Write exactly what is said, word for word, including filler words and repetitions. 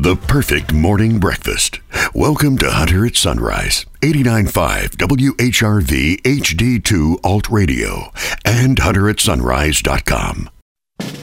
The perfect morning breakfast. Welcome to Hunter at Sunrise, eighty-nine point five W H R V H D two Alt Radio and hunter at sunrise dot com.